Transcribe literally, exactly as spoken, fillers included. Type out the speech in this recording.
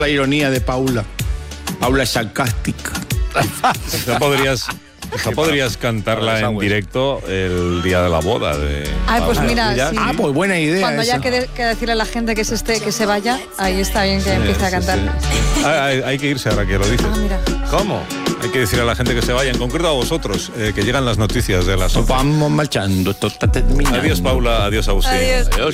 La ironía de Paula. Paula es sarcástica. Esta podrías, esta podrías cantarla en directo el día de la boda de Ay, pues Paula. mira, Ya, sí. Ah, pues buena idea. Cuando ya esa. quede que decirle a la gente que se esté, que se vaya, ahí está bien que empiece a Sí, cantar. sí, sí. Ah, hay, hay que irse ahora que lo dices. Ah, mira. ¿Cómo? Hay que decir a la gente que se vaya, en concreto a vosotros, eh, que llegan las noticias de las Nos once. vamos marchando, esto está terminando. Adiós, Paula. Adiós, Agustín. Adiós. Adiós.